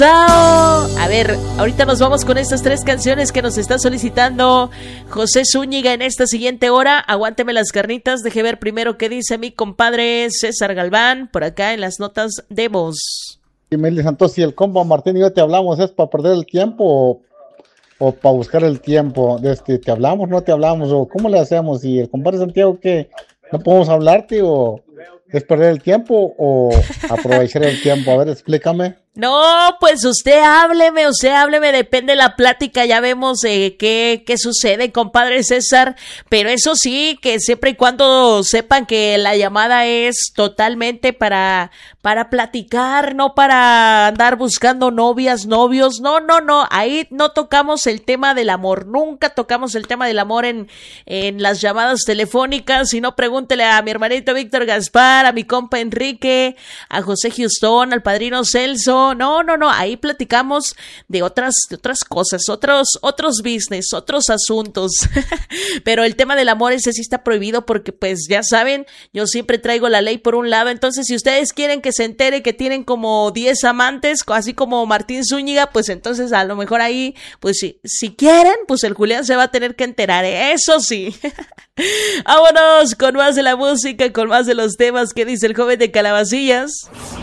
Tao. A ver, ahorita nos vamos con estas 3 canciones que nos está solicitando José Zúñiga en esta siguiente hora. Aguánteme las carnitas, deje ver primero qué dice mi compadre César Galván por acá en las notas de voz. Y Meli Santos, si el compa Martín y yo te hablamos, ¿es para perder el tiempo o para buscar el tiempo? ¿Te hablamos, no te hablamos? ¿O cómo le hacemos? ¿Y el compadre Santiago que no podemos hablarte o es perder el tiempo o aprovechar el tiempo? A ver, explícame. No, pues usted hábleme, depende de la plática, ya vemos qué sucede, compadre César, pero eso sí, que siempre y cuando sepan que la llamada es totalmente para platicar, no para andar buscando novias, novios, no, ahí no tocamos el tema del amor, nunca tocamos el tema del amor en las llamadas telefónicas, si no pregúntele a mi hermanito Víctor Gaspar, a mi compa Enrique, a José Houston, al padrino Celso. No, ahí platicamos de otras cosas, otros business, otros asuntos, pero el tema del amor ese sí está prohibido porque pues ya saben, yo siempre traigo la ley por un lado, entonces si ustedes quieren que se entere que tienen como 10 amantes, así como Martín Zúñiga, pues entonces a lo mejor ahí, pues si quieren, pues el Julián se va a tener que enterar, eso sí. Vámonos con más de la música, con más de los temas que dice el joven de Calabacillas.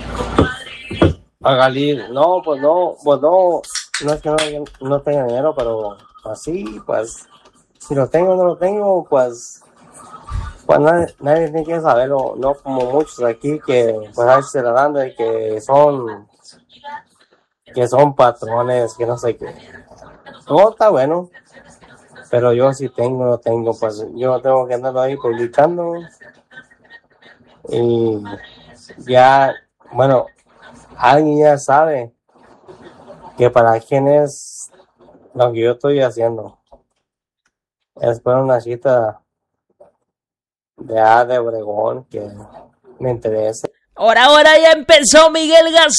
A Galil, no es que no tenga dinero, pero así, pues, si lo tengo o no lo tengo, pues nadie tiene que saberlo, no como muchos aquí que, pues, ahí se la dan de que son patrones, que no sé qué. No, está bueno, pero yo si tengo, no tengo, pues, yo no tengo que andarlo ahí publicando, y ya, bueno, alguien ya sabe que para quién es lo que yo estoy haciendo. Es para una cita de Obregón que me interesa. Ahora ya empezó Miguel Gaspar.